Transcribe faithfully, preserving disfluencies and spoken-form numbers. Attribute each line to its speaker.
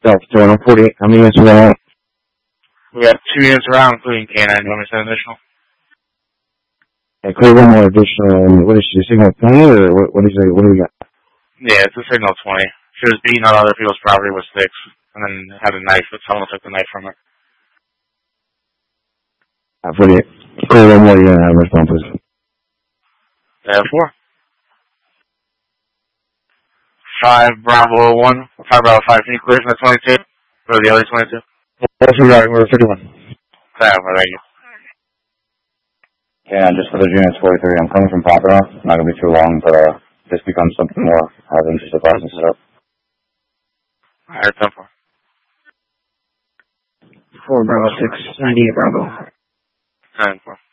Speaker 1: Delta two, I'm forty-eight. How many units around?
Speaker 2: We got two units around, including K nine. You want me to send additional?
Speaker 1: Okay, clear one more additional. What is she, signal twenty, or what, what is it? What do we got?
Speaker 2: Yeah, it's a signal twenty. She was beating on other people's property with sticks, and then had a knife, but someone took the knife from her.
Speaker 1: Uh, forty-eight. Clear one more, you're gonna have respond, please.
Speaker 2: Uh, four. Five Bravo one. Five Bravo five. Can you clear from the twenty-two? Or the other twenty-two?
Speaker 1: What's the right? We're fifty-one.
Speaker 2: Yeah, well, thank you.
Speaker 3: Yeah, just for the units forty-three, I'm coming from Pompano. Not gonna be too long, but uh, this becomes something more. I have interest of and set up.
Speaker 2: Alright, ten four.
Speaker 4: Four Bravo six, ninety-eight Bravo.
Speaker 2: Ten four.